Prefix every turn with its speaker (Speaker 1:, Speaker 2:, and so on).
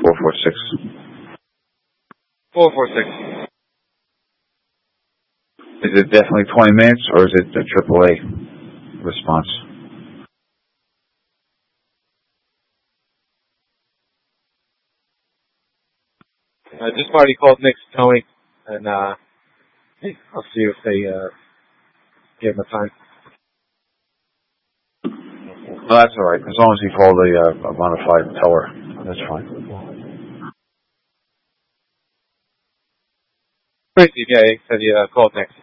Speaker 1: 446.
Speaker 2: 446.
Speaker 1: Is it definitely 20 minutes, or is it the AAA response?
Speaker 2: Just already called Nick Tony, and I'll see if they give him a time.
Speaker 1: Well, that's all right. As long as he called a bona fide teller, that's fine.
Speaker 2: Yeah, he said he called Nick.